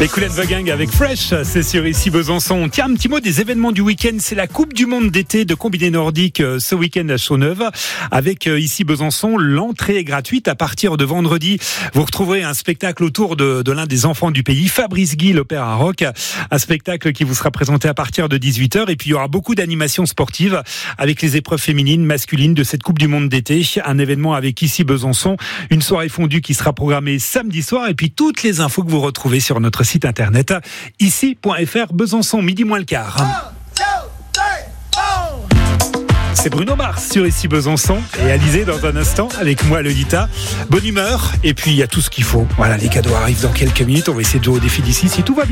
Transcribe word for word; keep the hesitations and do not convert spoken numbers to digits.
Les Kool and the Gang avec Fresh, c'est sur Ici Besançon. Tiens, un petit mot des événements du week-end. C'est la Coupe du Monde d'été de combiné nordique ce week-end à Chaux-Neuve. Avec Ici Besançon, l'entrée est gratuite à partir de vendredi. Vous retrouverez un spectacle autour de, de l'un des enfants du pays, Fabrice Guy, l'opéra rock. Un spectacle qui vous sera présenté à partir de dix-huit heures. Et puis il y aura beaucoup d'animations sportives avec les épreuves féminines, masculines de cette Coupe du Monde d'été. Un événement avec Ici Besançon. Une soirée fondue qui sera programmée samedi soir. Et puis toutes les infos que vous retrouvez sur notre site internet ici point f r. Besançon, midi moins le quart. C'est Bruno Mars sur Ici Besançon et Alizé dans un instant avec moi Lolita. Bonne humeur et puis il y a tout ce qu'il faut. Voilà, les cadeaux arrivent dans quelques minutes. On va essayer de jouer au défi d'ici si tout va bien.